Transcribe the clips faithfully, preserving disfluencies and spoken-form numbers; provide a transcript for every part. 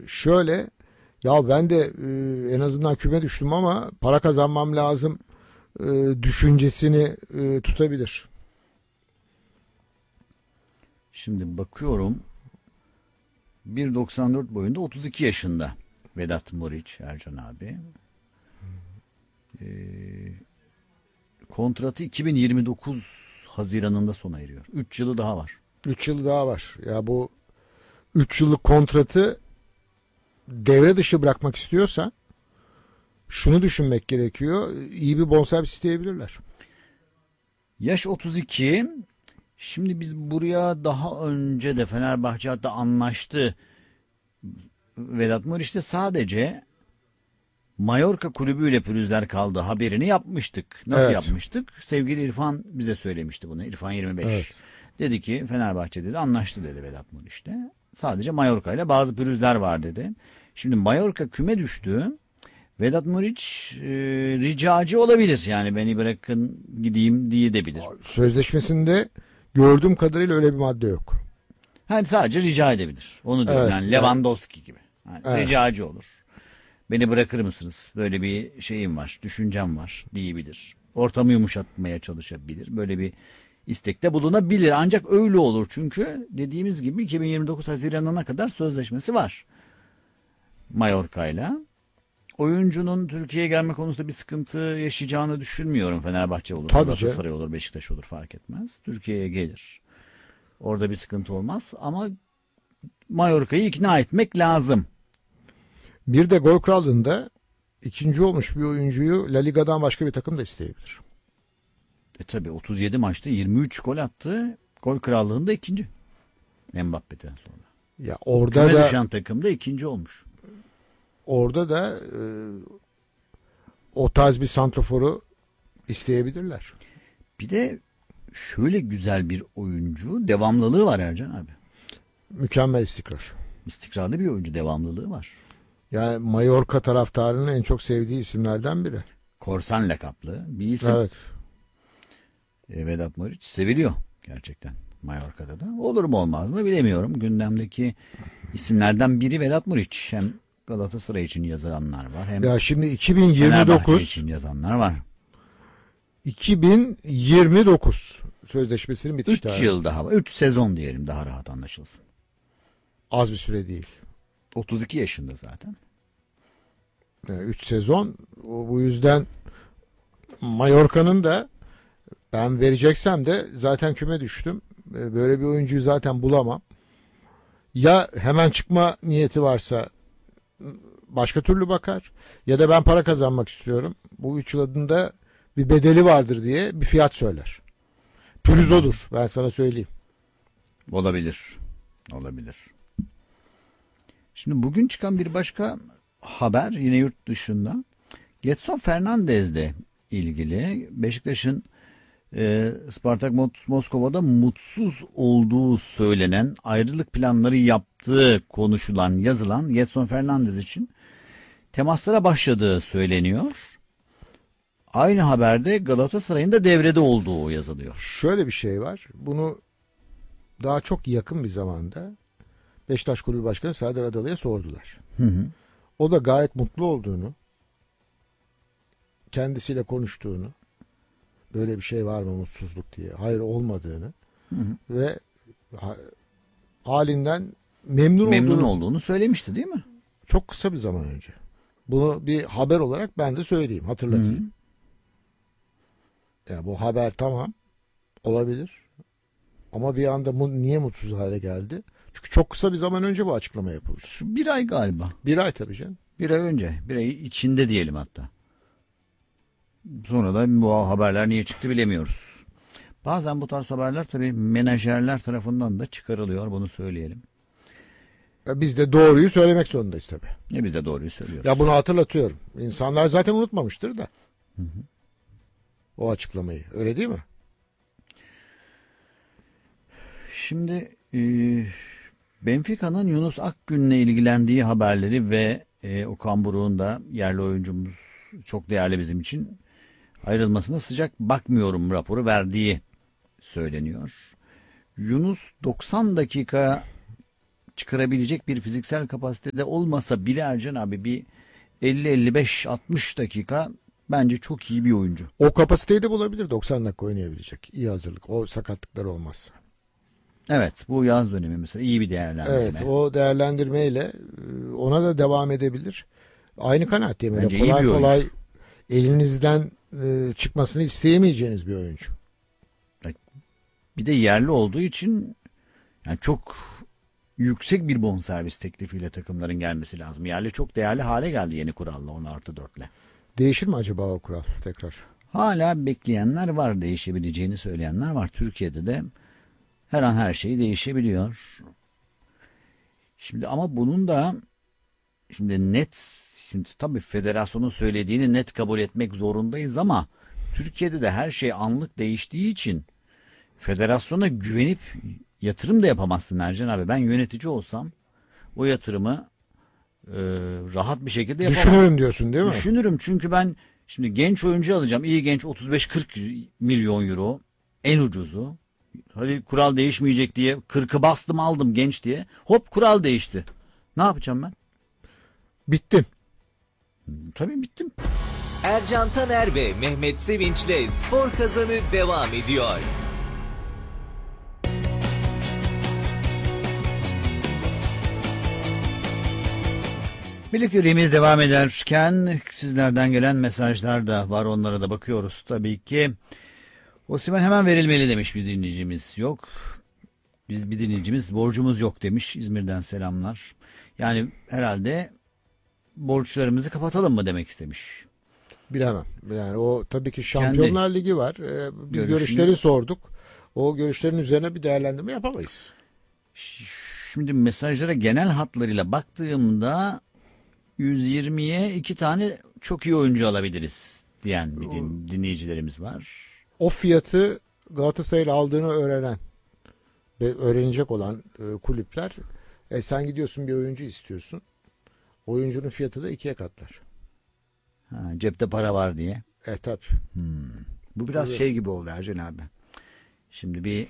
şöyle, ya ben de e, en azından küme düştüm ama para kazanmam lazım e, düşüncesini e, tutabilir. Şimdi bakıyorum, bir doksan dört boyunda, otuz iki yaşında Vedat Muriç Ercan abi. Ee, kontratı iki bin yirmi dokuz Haziran'ında sona eriyor. üç yılı daha var. üç yıl daha var. Ya bu üç yıllık kontratı devre dışı bırakmak istiyorsa şunu düşünmek gerekiyor. İyi bir bonservis isteyebilirler. Yaş otuz iki. Şimdi biz buraya daha önce de Fenerbahçe hatta anlaştı. Vedat Muriç'te sadece Mallorca kulübüyle pürüzler kaldı haberini yapmıştık. Nasıl Evet. yapmıştık? Sevgili İrfan bize söylemişti bunu. İrfan yirmi beş. Evet. Dedi ki Fenerbahçe dedi anlaştı dedi Vedat Muriç'te. Sadece Mallorca ile bazı pürüzler var dedi. Şimdi Mallorca küme düştü. Vedat Muriç e, ricacı olabilir. Yani beni bırakın gideyim diyebilir. Sözleşmesinde gördüğüm kadarıyla öyle bir madde yok. Yani sadece rica edebilir. Onu diyorum. Evet, Yani Lewandowski gibi. Yani evet. Ricacı olur. Beni bırakır mısınız? Böyle bir şeyim var, düşüncem var diyebilir. Ortamı yumuşatmaya çalışabilir. Böyle bir istekte bulunabilir. Ancak öyle olur. Çünkü dediğimiz gibi iki bin yirmi dokuz Haziran'ına kadar sözleşmesi var Mallorca'yla. Oyuncunun Türkiye'ye gelme konusunda bir sıkıntı yaşayacağını düşünmüyorum. Fenerbahçe olur, Galatasaray olur, Beşiktaş olur fark etmez. Türkiye'ye gelir. Orada bir sıkıntı olmaz ama Mallorca'yı ikna etmek lazım. Bir de gol krallığında ikinci olmuş bir oyuncuyu La Liga'dan başka bir takım da isteyebilir. E tabi otuz yedi maçta yirmi üç gol attı. Gol krallığında ikinci. Mbappe'den sonra. Ya orada Küme da düşen takımda ikinci olmuş. orada da e, o tarz bir santraforu isteyebilirler. Bir de şöyle güzel bir oyuncu, devamlılığı var Ercan abi. Mükemmel istikrar. İstikrarlı bir oyuncu, devamlılığı var. Yani Mallorca taraftarının en çok sevdiği isimlerden biri. Korsan lakaplı bir isim. Evet. E, Vedat Muriç seviliyor gerçekten Mallorca'da da. Olur mu olmaz mı bilemiyorum. Gündemdeki isimlerden biri Vedat Muriç. Hem Galatasaray için yazanlar var. Hem Ya şimdi iki bin yirmi Fenerbahçe dokuz için yazanlar var. iki bin yirmi dokuz sözleşmesinin bitiş üç tarihi. yıl daha var. üç sezon diyelim daha rahat anlaşılsın. Az bir süre değil. otuz iki yaşında zaten. Yani üç sezon. O, bu yüzden Mallorca'nın da ben vereceksem de zaten küme düştüm. Böyle bir oyuncuyu zaten bulamam. Ya hemen çıkma niyeti varsa başka türlü bakar ya da ben para kazanmak istiyorum. Bu üç yıl adında bir bedeli vardır diye bir fiyat söyler. Pürüz odur. Ben sana söyleyeyim. Olabilir. Olabilir. Şimdi bugün çıkan bir başka haber yine yurt dışında. Getson Fernandez'le ilgili Beşiktaş'ın e, Spartak Moskova'da mutsuz olduğu söylenen, ayrılık planları yaptığı konuşulan, yazılan Getson Fernandez için temaslara başladığı söyleniyor. Aynı haberde Galatasaray'ın da devrede olduğu yazılıyor. Şöyle bir şey var. Bunu daha çok yakın bir zamanda Beşiktaş Kulübü Başkanı Serdar Adalı'ya sordular. Hı hı. O da gayet mutlu olduğunu, kendisiyle konuştuğunu, böyle bir şey var mı mutsuzluk diye, hayır olmadığını Hı hı. ve ha, halinden memnun, Memnun olduğunu, olduğunu söylemişti değil mi? çok kısa bir zaman önce. Bunu bir haber olarak ben de söyleyeyim, hatırlatayım. Hı. Ya bu haber tamam olabilir ama bir anda mu, niye mutsuz hale geldi? Çünkü çok kısa bir zaman önce bu açıklama yapıldı. Şu bir ay galiba. Bir ay tabii canım. Bir ay önce. Bir ay içinde diyelim hatta. Sonra da bu haberler niye çıktı bilemiyoruz. Bazen bu tarz haberler tabii menajerler tarafından da çıkarılıyor. Bunu söyleyelim. Ya biz de doğruyu söylemek zorundayız tabii. Ne biz de doğruyu söylüyoruz. Ya bunu hatırlatıyorum. İnsanlar zaten unutmamıştır da. Hı hı. O açıklamayı. Öyle değil mi? Şimdi e, Benfica'nın Yunus Akgün'le ilgilendiği haberleri ve e, Okan Buruk'un da yerli oyuncumuz çok değerli bizim için ayrılmasına sıcak bakmıyorum raporu verdiği söyleniyor. Yunus doksan dakika çıkarabilecek bir fiziksel kapasitede olmasa bile Ercan abi bir elli elli beş altmış dakika bence çok iyi bir oyuncu. O kapasiteyi de bulabilir, doksan dakika oynayabilecek. İyi hazırlık. O sakatlıklar olmaz. Evet, bu yaz dönemi mesela iyi bir değerlendirme. Evet, o değerlendirmeyle e, ona da devam edebilir. Aynı kanaatteyim. Öyle Bence iyi kolay bir oyuncu. kolay elinizden e, çıkmasını isteyemeyeceğiniz bir oyuncu. Bir de yerli olduğu için yani çok yüksek bir bonservis teklifiyle takımların gelmesi lazım. Yerli çok değerli hale geldi yeni kuralla on artı dörtle. Değişir mi acaba o kural tekrar? Hala bekleyenler var, değişebileceğini söyleyenler var. Türkiye'de de her an her şey değişebiliyor. Şimdi ama bunun da şimdi net, şimdi tabii federasyonun söylediğini net kabul etmek zorundayız ama Türkiye'de de her şey anlık değiştiği için federasyona güvenip yatırım da yapamazsın Ercan abi. Ben yönetici olsam o yatırımı e, rahat bir şekilde yapamam. Düşünürüm diyorsun değil mi? Düşünürüm çünkü ben şimdi genç oyuncu alacağım. İyi genç otuz beş kırk milyon euro en ucuzu. Hadi kural değişmeyecek diye kırkı bastım aldım genç diye. Hop kural değişti. Ne yapacağım ben? Bittin. Tabii bittim. Ercan Taner ve Mehmet Sevinç'le Spor Kazanı devam ediyor. Birlikteliğimiz devam ederken sizlerden gelen mesajlar da var, onlara da bakıyoruz tabii ki. Osimhen hemen verilmeli demiş bir dinleyicimiz. Yok. Biz bir dinleyicimiz borcumuz yok demiş. İzmir'den selamlar. Yani herhalde borçlarımızı kapatalım mı demek istemiş. Bilemem. Yani o tabii ki Şampiyonlar Kendi Ligi var. Ee, biz görüşünü- görüşleri sorduk. O görüşlerin üzerine bir değerlendirme yapamayız. Şimdi mesajlara genel hatlarıyla baktığımda yüz yirmiye iki tane çok iyi oyuncu alabiliriz diyen bir din- dinleyicilerimiz var. O fiyatı Galatasaray'la aldığını öğrenen ve öğrenecek olan e, kulüpler, e, sen gidiyorsun bir oyuncu istiyorsun. Oyuncunun fiyatı da ikiye katlar. Ha, cepte para var diye. E tabi. Bu biraz Evet. şey gibi oldu Ercan abi. Şimdi bir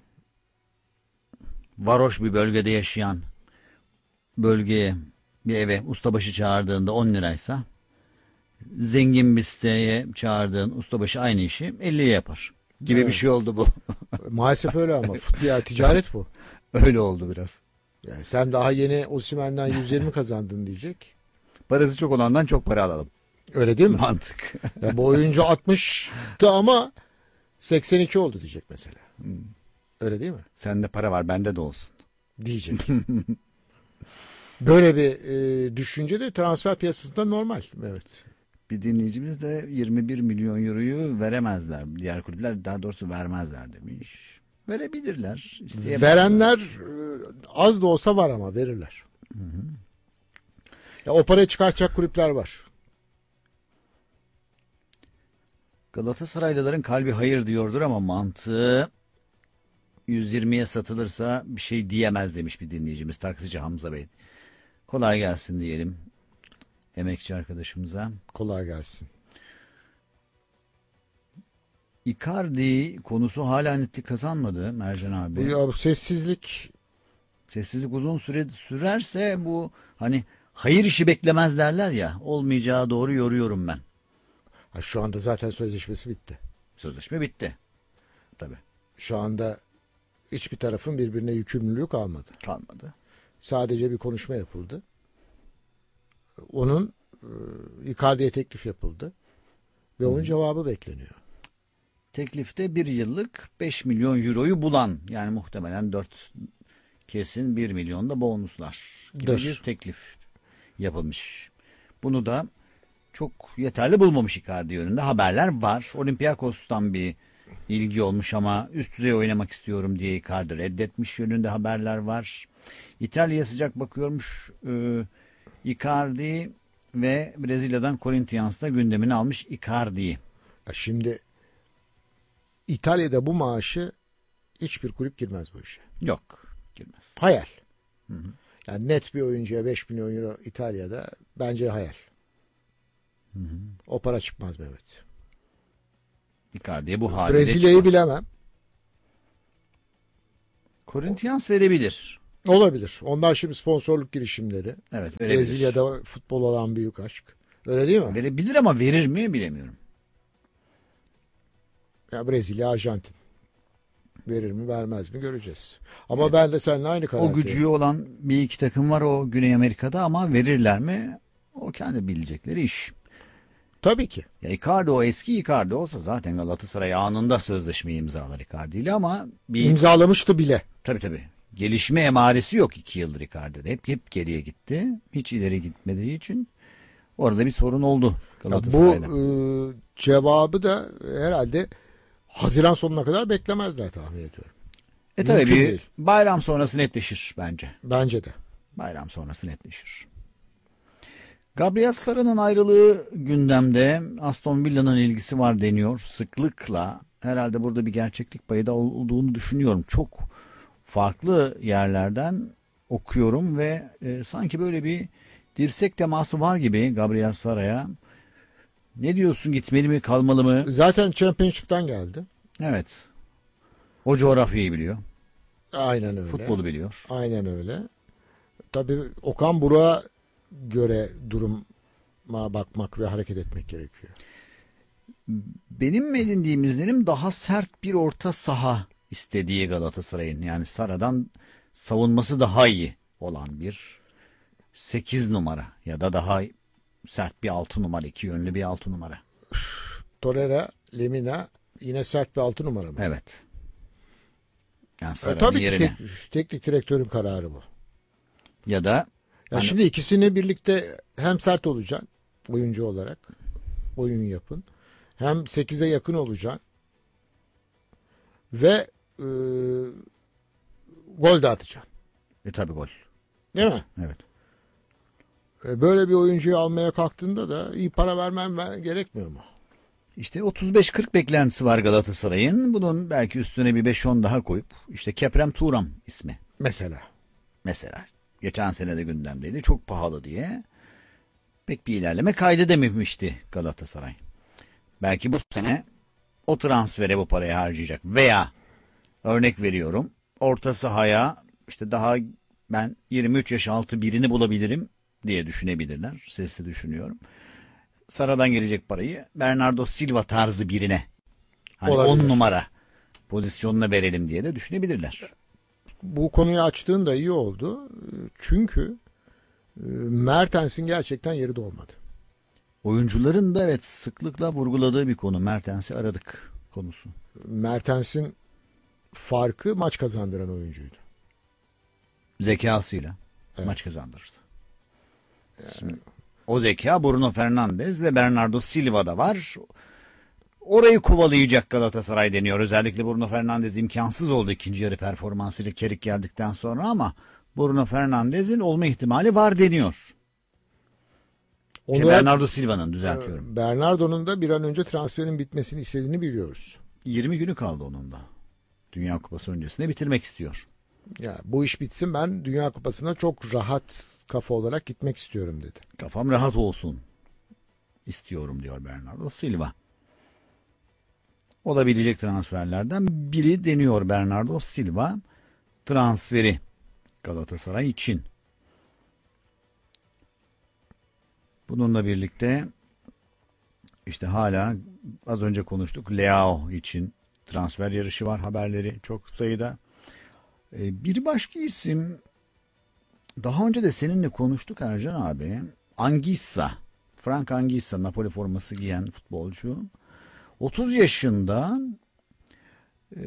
varoş bir bölgede yaşayan, bölgeye bir eve ustabaşı çağırdığında on liraysa, zengin bir siteye çağırdığın ustabaşı aynı işi elliye yapar gibi Evet. bir şey oldu bu. Maalesef öyle ama fut- ya ticaret bu. Öyle oldu biraz. Yani sen daha yeni Osimhen'den yüz yirmi kazandın diyecek. Parası çok olandan çok para alalım. Öyle değil mi? Mantık. Ya bu oyuncu altmıştı ama seksen iki oldu diyecek mesela. Öyle değil mi? Sende para var, bende de olsun. Diyecek. Böyle bir e, düşünce de transfer piyasasında normal. Evet. Bir dinleyicimiz de yirmi bir milyon euroyu veremezler. Diğer kulüpler daha doğrusu vermezler demiş. Verebilirler. İsteyebilirler. Verenler e, az da olsa var ama verirler. Ya o parayı çıkartacak kulüpler var. Galatasaraylıların kalbi hayır diyordur ama mantığı yüz yirmiye satılırsa bir şey diyemez demiş bir dinleyicimiz. Taksici Hamza Bey. Kolay gelsin diyelim emekçi arkadaşımıza. Kolay gelsin. Icardi konusu hala netlik kazanmadı Mercan Bu, abi. ya, bu sessizlik Sessizlik uzun süre sürerse bu hani hayır işi beklemez derler ya, olmayacağı doğru yoruyorum ben. ha, şu anda zaten sözleşmesi bitti. Sözleşme bitti. Tabii Şu anda hiçbir tarafın birbirine yükümlülüğü kalmadı. kalmadı. Sadece bir konuşma yapıldı. Onun e, Icardi'ye teklif yapıldı. Ve onun cevabı bekleniyor. Teklifte bir yıllık beş milyon euroyu bulan, yani muhtemelen dört kesin bir milyon da bonuslar gibi Dır. bir teklif yapılmış. Bunu da çok yeterli bulmamış Icardi yönünde haberler var. Olympiakos'tan bir ilgi olmuş ama üst düzey oynamak istiyorum diye Icardi reddetmiş yönünde haberler var. İtalya'ya sıcak bakıyormuş ee, Icardi ve Brezilya'dan Corinthians'ta gündemini almış Icardi'yi. Ya şimdi İtalya'da bu maaşı hiçbir kulüp girmez bu işe. Yok, girmez. Hayal. Yani net bir oyuncuya beş milyon euro İtalya'da bence hayal. Hı hı. O para çıkmaz Mehmet. Icardi'ye bu haliyle Brezilya'yı çıkmaz. bilemem. Corinthians verebilir. Olabilir. Onlar şimdi sponsorluk girişimleri. Evet, verebilir. Brezilya'da futbol olan büyük aşk. Öyle değil mi? Verebilir ama verir mi bilemiyorum. Ya Brezilya, Arjantin. Verir mi vermez mi göreceğiz. Ama evet, ben de seninle aynı kanaatteyim. O gücü olan bir iki takım var o Güney Amerika'da ama verirler mi? O kendi bilecekleri iş. Tabii ki. Ya Icardi, o eski Icardi olsa zaten Galatasaray anında sözleşmeyi imzalar Icardi ile ama bir... İmzalamıştı bile. Tabii tabii. Gelişme emaresi yok iki yıldır Icardi'de. Hep, hep geriye gitti. Hiç ileri gitmediği için orada bir sorun oldu Galatasaray'da. Bu e, cevabı da herhalde Haziran sonuna kadar beklemezler tahmin ediyorum. E tabii bir değil. bayram sonrası netleşir bence. Bence de. Bayram sonrası netleşir. Gabriel Sara'nın ayrılığı gündemde. Aston Villa'nın ilgisi var deniyor sıklıkla. Herhalde burada bir gerçeklik payı da olduğunu düşünüyorum. Çok farklı yerlerden okuyorum ve e, sanki böyle bir dirsek teması var gibi Gabriel Sara'ya. Ne diyorsun, gitmeli mi, kalmalı mı? Zaten Championship'ten geldi. Evet. O coğrafyayı biliyor. Aynen öyle. Futbolu biliyor. Aynen öyle. Tabii Okan Burak'a göre duruma bakmak ve hareket etmek gerekiyor. Benim edindiğim izlenim daha sert bir orta saha istediği Galatasaray'ın. Yani Sara'dan savunması daha iyi olan bir sekiz numara ya da daha sert bir altı numara, iki yönlü bir altı numara. Torreira, Lemina yine sert bir altı numara mı? Evet. Yani Sara'nın e, tabii yerine. ki tek, teknik direktörün kararı bu. Ya da ya hani... şimdi ikisini birlikte hem sert olacaksın oyuncu olarak oyun yapın. Hem sekize yakın olacaksın. Ve e, gol de atacaksın. E tabii gol. Değil evet, mi? Evet. E, böyle bir oyuncuyu almaya kalktığında da iyi para vermem gerekmiyor mu? İşte otuz beş kırk beklentisi var Galatasaray'ın. Bunun belki üstüne bir beş on daha koyup işte Keprem Turam ismi. Mesela. Mesela. Geçen sene de gündemdeydi. Çok pahalı diye. Pek bir ilerleme kaydedememişti Galatasaray. Belki bu sene o transfere bu parayı harcayacak. Veya örnek veriyorum orta sahaya işte daha ben yirmi üç yaş altı birini bulabilirim diye düşünebilirler. Sesli düşünüyorum. Sara'dan gelecek parayı Bernardo Silva tarzı birine hani on numara pozisyonuna verelim diye de düşünebilirler. Bu konuyu açtığın da iyi oldu. Çünkü Mertens'in gerçekten yeri dolmadı. Oyuncuların da evet sıklıkla vurguladığı bir konu. Mertens'i aradık konusu. Mertens'in farkı maç kazandıran oyuncuydu. Zekasıyla evet, maç kazandırdı. Yani... Şimdi, o zeka Bruno Fernandes ve Bernardo Silva'da var. Orayı kovalayacak Galatasaray deniyor. Özellikle Bruno Fernandes imkansız oldu ikinci yarı performansıyla Kerik geldikten sonra ama Bruno Fernandes'in olma ihtimali var deniyor. Şey, Bernardo Silva'nın düzeltiyorum. Bernardo'nun da bir an önce transferin bitmesini istediğini biliyoruz. yirmi günü kaldı onun da. Dünya Kupası öncesinde bitirmek istiyor. Ya bu iş bitsin ben Dünya Kupası'na çok rahat kafa olarak gitmek istiyorum dedi. Kafam rahat olsun istiyorum diyor Bernardo Silva. Olabilecek transferlerden biri deniyor Bernardo Silva transferi Galatasaray için. Bununla birlikte işte hala az önce konuştuk Leao için transfer yarışı var, haberleri çok sayıda. Ee, bir başka isim daha önce de seninle konuştuk Ercan abi. Anguissa. Frank Anguissa, Napoli forması giyen futbolcu. otuz yaşında. Ee,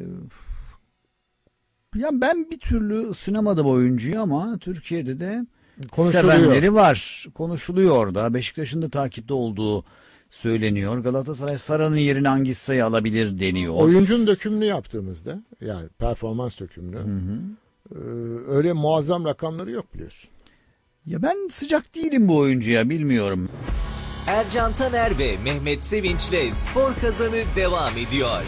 ya ben bir türlü ısınamadım oyuncuyu ama Türkiye'de de sevenleri var. Konuşuluyor da. Beşiktaş'ın da takipte olduğu söyleniyor. Galatasaray Sara'nın yerine Angissa'yı alabilir deniyor. Oyuncunun dökümünü yaptığımızda yani performans dökümünü hı hı. E, öyle muazzam rakamları yok biliyorsun. Ya ben sıcak değilim bu oyuncuya, bilmiyorum. Ercan Taner ve Mehmet Sevinç'le Spor Kazanı devam ediyor.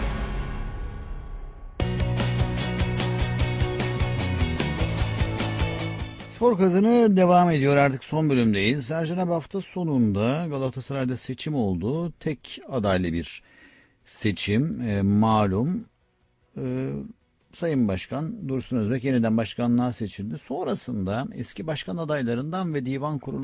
Spor Kazanı devam ediyor, artık son bölümdeyiz. Ercan abi, hafta sonunda Galatasaray'da seçim oldu. Tek adaylı bir seçim e, malum. E, Sayın Başkan Dursun Özbek yeniden başkanlığa seçildi. Sonrasında eski başkan adaylarından ve divan kurulu